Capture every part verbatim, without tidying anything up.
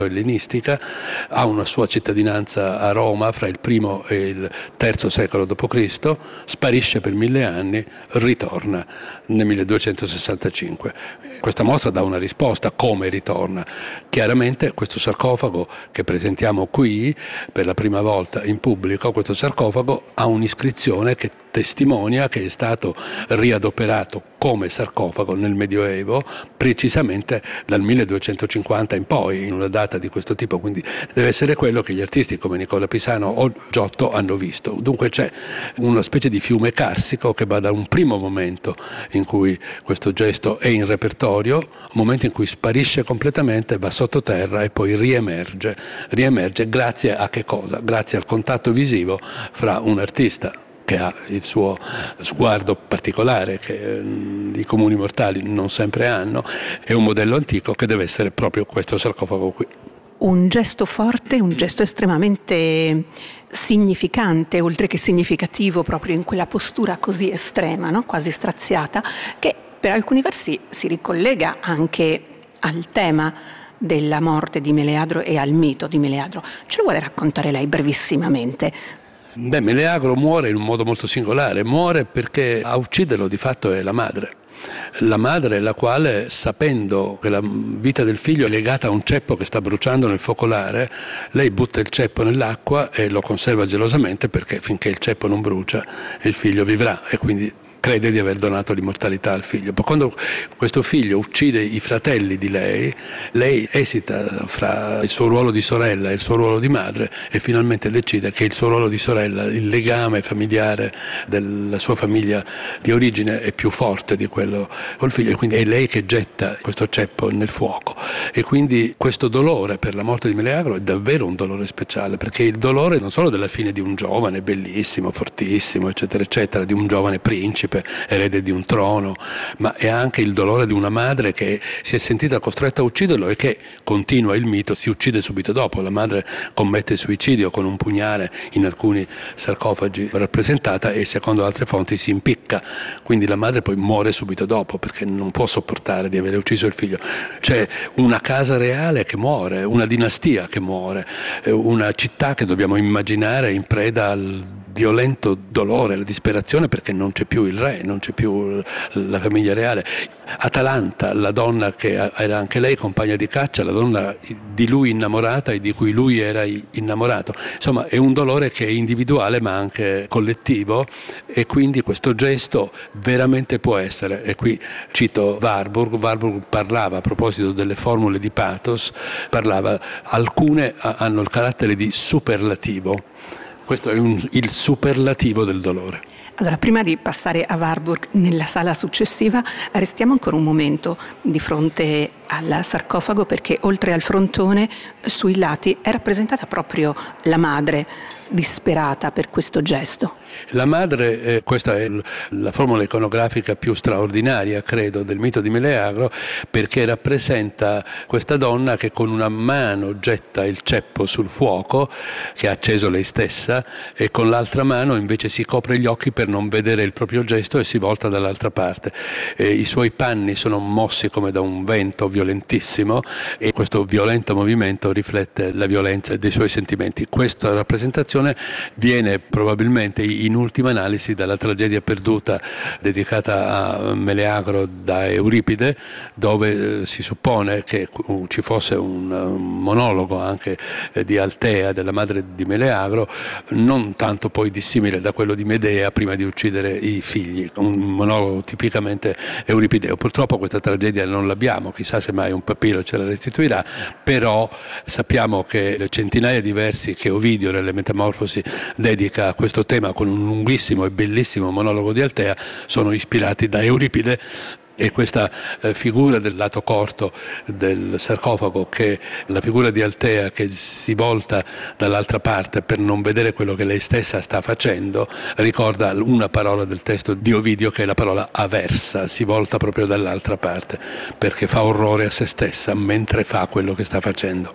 ellenistica, ha una sua cittadinanza a Roma fra il primo e il terzo secolo dopo Cristo, sparisce per mille anni, ritorna nel milleduecentosessantacinque. Questa mostra dà una risposta: come ritorna? Chiaramente questo sarcofago che presentiamo qui per la prima volta in pubblico, questo sarcofago ha un'iscrizione che testimonia che è stato riadoperato come sarcofago nel Medioevo, precisamente dal milleduecentocinquanta in poi, in una data di questo tipo, quindi deve essere quello che gli artisti come Nicola Pisano o Giotto hanno visto. Dunque c'è una specie di fiume carsico che va da un primo momento in cui questo gesto è in repertorio, un momento in cui sparisce completamente, va sottoterra e poi riemerge, riemerge grazie a che cosa? Grazie al contatto visivo fra un artista che ha il suo sguardo particolare che eh, i comuni mortali non sempre hanno, e un modello antico che deve essere proprio questo sarcofago qui. Un gesto forte, un gesto estremamente significante, oltre che significativo, proprio in quella postura così estrema, no? Quasi straziata, che per alcuni versi si ricollega anche al tema della morte di Meleagro e al mito di Meleagro. Ce lo vuole raccontare lei brevissimamente? Beh, Meleagro muore in un modo molto singolare, muore perché a ucciderlo di fatto è la madre. La madre, la quale, sapendo che la vita del figlio è legata a un ceppo che sta bruciando nel focolare, lei butta il ceppo nell'acqua e lo conserva gelosamente, perché finché il ceppo non brucia il figlio vivrà, e quindi crede di aver donato l'immortalità al figlio. Poi quando questo figlio uccide i fratelli di lei, lei esita fra il suo ruolo di sorella e il suo ruolo di madre e finalmente decide che il suo ruolo di sorella, il legame familiare della sua famiglia di origine è più forte di quello col figlio, e quindi è lei che getta questo ceppo nel fuoco. E quindi questo dolore per la morte di Meleagro è davvero un dolore speciale, perché il dolore non solo della fine di un giovane bellissimo, fortissimo, eccetera, eccetera, di un giovane principe, erede di un trono, ma è anche il dolore di una madre che si è sentita costretta a ucciderlo e che, continua il mito, si uccide subito dopo. La madre commette suicidio con un pugnale in alcuni sarcofagi rappresentata, e secondo altre fonti si impicca, quindi la madre poi muore subito dopo perché non può sopportare di aver ucciso il figlio. C'è una casa reale che muore, una dinastia che muore, una città che dobbiamo immaginare in preda al violento dolore, alla disperazione, perché non c'è più il re, non c'è più la famiglia reale. Atalanta, la donna che era anche lei compagna di caccia, la donna di lui innamorata e di cui lui era innamorato. Insomma, è un dolore che è individuale ma anche collettivo, e quindi questo gesto veramente può essere, e qui cito Warburg, Warburg parlava, a proposito delle formule di pathos, parlava, alcune hanno il carattere di superlativo. Questo è un, il superlativo del dolore. Allora, prima di passare a Warburg nella sala successiva, restiamo ancora un momento di fronte al sarcofago, perché oltre al frontone, sui lati è rappresentata proprio la madre disperata per questo gesto. La madre, eh, questa è la formula iconografica più straordinaria, credo, del mito di Meleagro, perché rappresenta questa donna che con una mano getta il ceppo sul fuoco, che ha acceso lei stessa, e con l'altra mano invece si copre gli occhi per non vedere il proprio gesto e si volta dall'altra parte. E i suoi panni sono mossi come da un vento violentissimo, e questo violento movimento riflette la violenza dei suoi sentimenti. Questa rappresentazione viene probabilmente in ultima analisi dalla tragedia perduta dedicata a Meleagro da Euripide, dove eh, si suppone che uh, ci fosse un, un monologo anche eh, di Altea, della madre di Meleagro, non tanto poi dissimile da quello di Medea prima di uccidere i figli, un monologo tipicamente euripideo. Purtroppo questa tragedia non l'abbiamo, chissà se mai un papiro ce la restituirà, però sappiamo che le centinaia di versi che Ovidio nelle Metamorfosi dedica a questo tema con un lunghissimo e bellissimo monologo di Altea sono ispirati da Euripide, e questa eh, figura del lato corto del sarcofago, che la figura di Altea che si volta dall'altra parte per non vedere quello che lei stessa sta facendo, ricorda una parola del testo di Ovidio, che è la parola aversa, si volta proprio dall'altra parte perché fa orrore a se stessa mentre fa quello che sta facendo.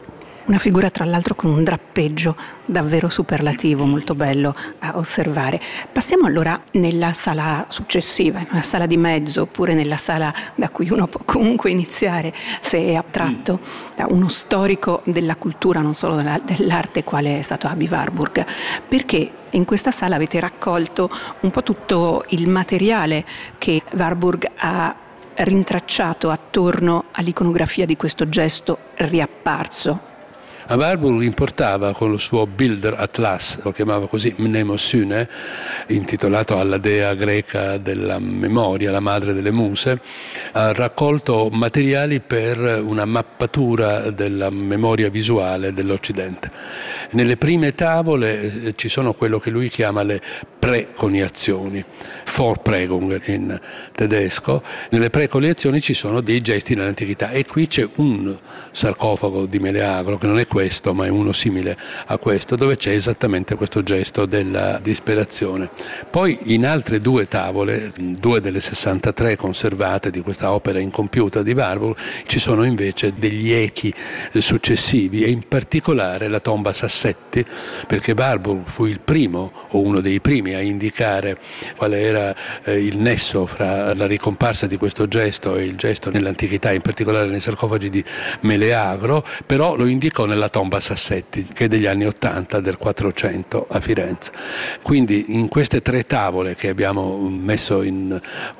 Una figura tra l'altro con un drappeggio davvero superlativo, molto bello a osservare. Passiamo allora nella sala successiva, nella sala di mezzo, oppure nella sala da cui uno può comunque iniziare se è attratto da uno storico della cultura, non solo della, dell'arte, quale è stato Aby Warburg. Perché in questa sala avete raccolto un po' tutto il materiale che Warburg ha rintracciato attorno all'iconografia di questo gesto riapparso. A Warburg importava con il suo Bilder Atlas, lo chiamava così Mnemosyne, intitolato alla dea greca della memoria, la madre delle muse, ha raccolto materiali per una mappatura della memoria visuale dell'Occidente. Nelle prime tavole ci sono quello che lui chiama le preconiazioni, Vorprägung in tedesco. Nelle preconiazioni ci sono dei gesti nell'antichità e qui c'è un sarcofago di Meleagro, che non è questo ma è uno simile a questo, dove c'è esattamente questo gesto della disperazione. Poi in altre due tavole, due delle sessantatré conservate di questa opera incompiuta di Warburg, ci sono invece degli echi successivi e in particolare la tomba Sassetti, perché Warburg fu il primo o uno dei primi a indicare quale era eh, il nesso fra la ricomparsa di questo gesto e il gesto nell'antichità, in particolare nei sarcofagi di Meleagro, però lo indicò nella tomba Sassetti, che è degli anni ottanta del quattrocento a Firenze. Quindi in queste tre tavole che abbiamo messo in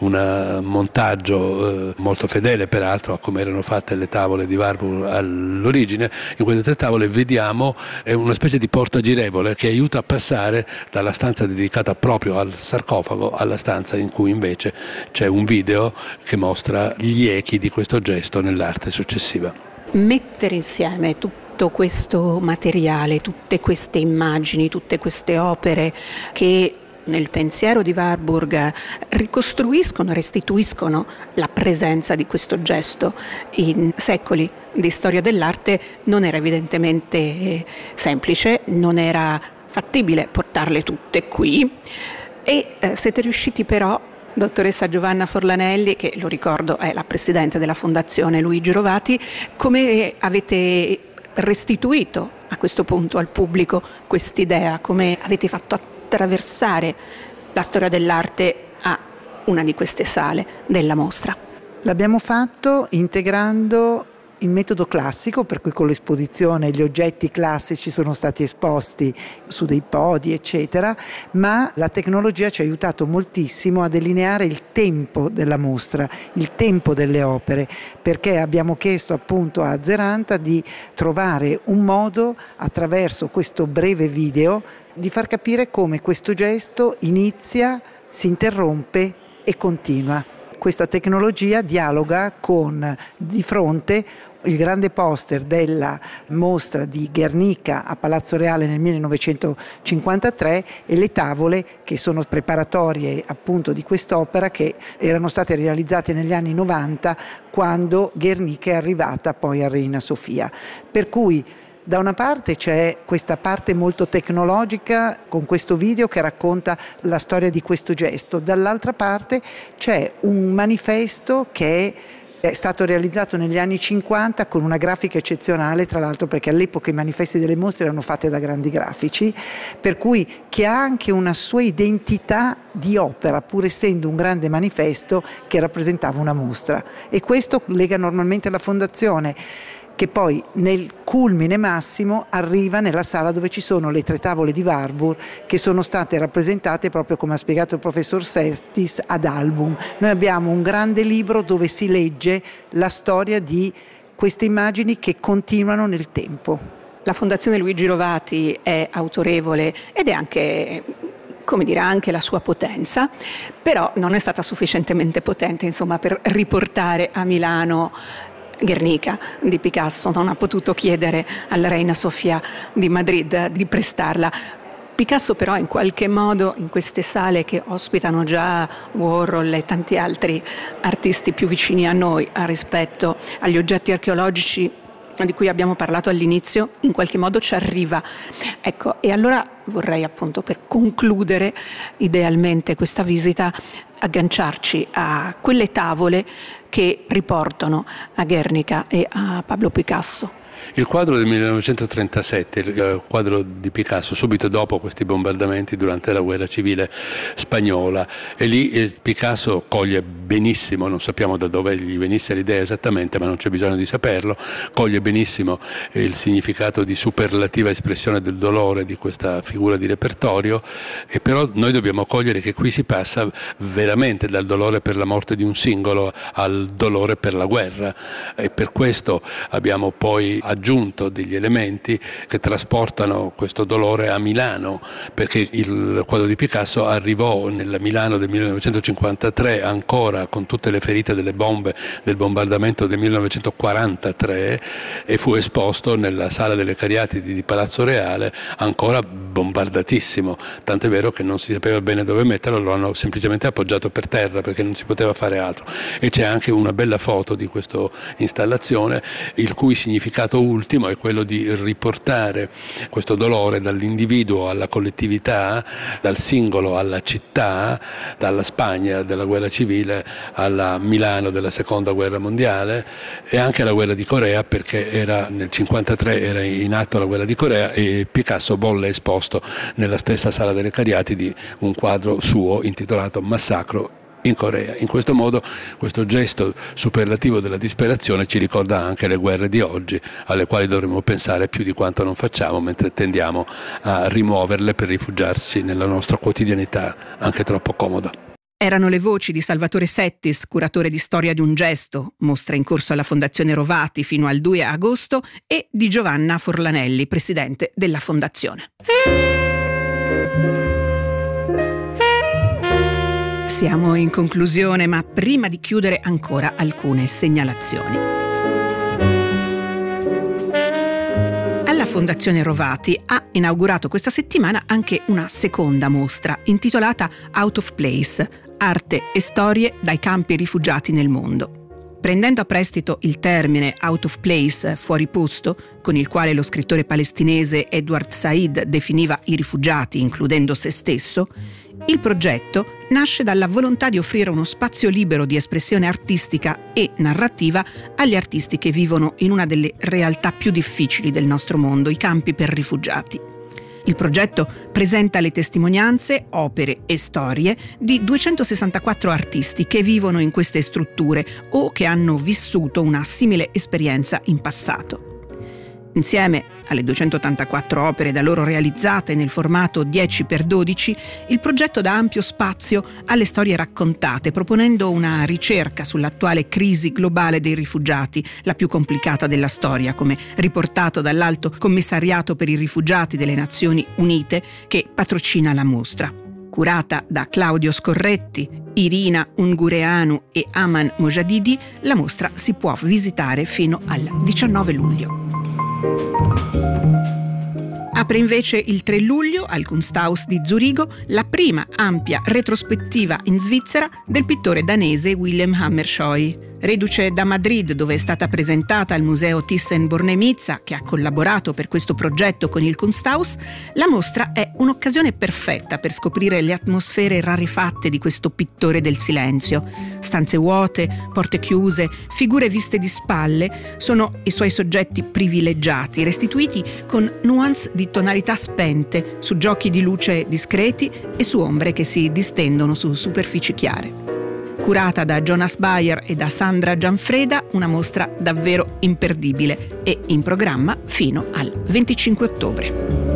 un montaggio eh, molto fedele peraltro a come erano fatte le tavole di Warburg all'origine, in queste tre tavole vediamo è una specie di porta girevole che aiuta a passare dalla stanza dedicata proprio al sarcofago alla stanza in cui invece c'è un video che mostra gli echi di questo gesto nell'arte successiva. Mettere insieme tutto questo materiale, tutte queste immagini, tutte queste opere che nel pensiero di Warburg ricostruiscono, restituiscono la presenza di questo gesto in secoli di storia dell'arte, non era evidentemente semplice, non era fattibile portarle tutte qui e eh, siete riusciti però, dottoressa Giovanna Forlanelli, che lo ricordo è la presidente della Fondazione Luigi Rovati, come avete restituito a questo punto al pubblico quest'idea, come avete fatto attraversare la storia dell'arte a una di queste sale della mostra? L'abbiamo fatto integrando il metodo classico, per cui con l'esposizione gli oggetti classici sono stati esposti su dei podi eccetera, ma la tecnologia ci ha aiutato moltissimo a delineare il tempo della mostra, il tempo delle opere, perché abbiamo chiesto appunto a Zeranta di trovare un modo attraverso questo breve video di far capire come questo gesto inizia, si interrompe e continua. Questa tecnologia dialoga con di fronte il grande poster della mostra di Guernica a Palazzo Reale nel millenovecentocinquantatré e le tavole che sono preparatorie appunto di quest'opera, che erano state realizzate negli anni novanta quando Guernica è arrivata poi a Reina Sofia. Per cui da una parte c'è questa parte molto tecnologica con questo video che racconta la storia di questo gesto, dall'altra parte c'è un manifesto che è stato realizzato negli anni cinquanta con una grafica eccezionale, tra l'altro perché all'epoca i manifesti delle mostre erano fatti da grandi grafici, per cui che ha anche una sua identità di opera, pur essendo un grande manifesto che rappresentava una mostra. E questo lega normalmente alla Fondazione, che poi nel culmine massimo arriva nella sala dove ci sono le tre tavole di Warburg che sono state rappresentate proprio come ha spiegato il professor Sertis ad album. Noi abbiamo un grande libro dove si legge la storia di queste immagini che continuano nel tempo. La Fondazione Luigi Rovati è autorevole ed è anche, come dire, anche la sua potenza, però non è stata sufficientemente potente, insomma, per riportare a Milano Guernica di Picasso. Non ha potuto chiedere alla Reina Sofia di Madrid di prestarla. Picasso però in qualche modo in queste sale che ospitano già Warhol e tanti altri artisti più vicini a noi rispetto agli oggetti archeologici di cui abbiamo parlato all'inizio, in qualche modo ci arriva. Ecco, e allora vorrei appunto, per concludere idealmente questa visita, agganciarci a quelle tavole che riportano a Guernica e a Pablo Picasso. Il quadro del millenovecentotrentasette, il quadro di Picasso, subito dopo questi bombardamenti durante la guerra civile spagnola, e lì Picasso coglie benissimo, non sappiamo da dove gli venisse l'idea esattamente, ma non c'è bisogno di saperlo, coglie benissimo il significato di superlativa espressione del dolore di questa figura di repertorio, e però noi dobbiamo cogliere che qui si passa veramente dal dolore per la morte di un singolo al dolore per la guerra, e per questo abbiamo poi aggiunto aggiunto degli elementi che trasportano questo dolore a Milano, perché il quadro di Picasso arrivò nella Milano del millenovecentocinquantatré ancora con tutte le ferite delle bombe del bombardamento del millenovecentoquarantatré e fu esposto nella Sala delle Cariatidi di Palazzo Reale ancora bombardatissimo, tant'è vero che non si sapeva bene dove metterlo, lo hanno semplicemente appoggiato per terra perché non si poteva fare altro. E c'è anche una bella foto di questa installazione, il cui significato ultimo è quello di riportare questo dolore dall'individuo alla collettività, dal singolo alla città, dalla Spagna della guerra civile alla Milano della seconda guerra mondiale e anche alla guerra di Corea, perché era nel cinquantatré era in atto la guerra di Corea e Picasso volle esposto nella stessa Sala delle Cariatidi un quadro suo intitolato Massacro in Corea. In questo modo questo gesto superlativo della disperazione ci ricorda anche le guerre di oggi, alle quali dovremmo pensare più di quanto non facciamo, mentre tendiamo a rimuoverle per rifugiarsi nella nostra quotidianità anche troppo comoda. Erano le voci di Salvatore Settis, curatore di Storia di un gesto, mostra in corso alla Fondazione Rovati fino al due agosto, e di Giovanna Forlanelli, presidente della Fondazione. Siamo in conclusione, ma prima di chiudere ancora alcune segnalazioni. La Fondazione Rovati ha inaugurato questa settimana anche una seconda mostra intitolata Out of Place, arte e storie dai campi rifugiati nel mondo. Prendendo a prestito il termine out of place, fuori posto, con il quale lo scrittore palestinese Edward Said definiva i rifugiati, includendo se stesso, il progetto nasce dalla volontà di offrire uno spazio libero di espressione artistica e narrativa agli artisti che vivono in una delle realtà più difficili del nostro mondo, i campi per rifugiati. Il progetto presenta le testimonianze, opere e storie di duecentosessantaquattro artisti che vivono in queste strutture o che hanno vissuto una simile esperienza in passato. Insieme alle duecentottantaquattro opere da loro realizzate nel formato dieci per dodici, il progetto dà ampio spazio alle storie raccontate, proponendo una ricerca sull'attuale crisi globale dei rifugiati, la più complicata della storia, come riportato dall'Alto Commissariato per i Rifugiati delle Nazioni Unite, che patrocina la mostra. Curata da Claudio Scorretti, Irina Ungureanu e Aman Mojadidi, la mostra si può visitare fino al diciannove luglio. Apre invece il tre luglio al Kunsthaus di Zurigo la prima ampia retrospettiva in Svizzera del pittore danese Willem Hammershøi. Reduce da Madrid, dove è stata presentata al Museo Thyssen-Bornemisza, che ha collaborato per questo progetto con il Kunsthaus, la mostra è un'occasione perfetta per scoprire le atmosfere rarefatte di questo pittore del silenzio. Stanze vuote, porte chiuse, figure viste di spalle sono i suoi soggetti privilegiati, restituiti con nuance di tonalità spente, su giochi di luce discreti e su ombre che si distendono su superfici chiare. Curata da Jonas Bayer e da Sandra Gianfreda, una mostra davvero imperdibile e in programma fino al venticinque ottobre.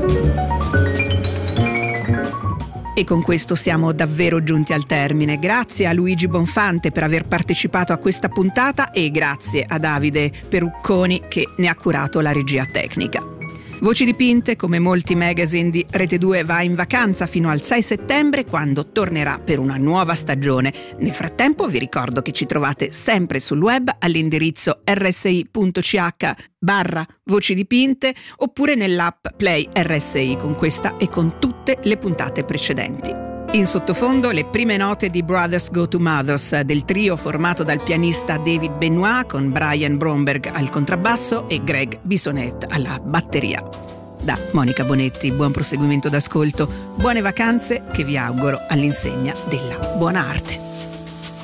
E con questo siamo davvero giunti al termine. Grazie a Luigi Bonfante per aver partecipato a questa puntata e grazie a Davide Perucconi che ne ha curato la regia tecnica. Voci dipinte, come molti magazine di Rete due, va in vacanza fino al sei settembre, quando tornerà per una nuova stagione. Nel frattempo vi ricordo che ci trovate sempre sul web all'indirizzo rsi.ch barra voci dipinte oppure nell'app Play R S I con questa e con tutte le puntate precedenti. In sottofondo le prime note di Brothers Go to Mothers, del trio formato dal pianista David Benoit con Brian Bromberg al contrabbasso e Greg Bissonette alla batteria. Da Monica Bonetti, buon proseguimento d'ascolto, buone vacanze che vi auguro all'insegna della buona arte.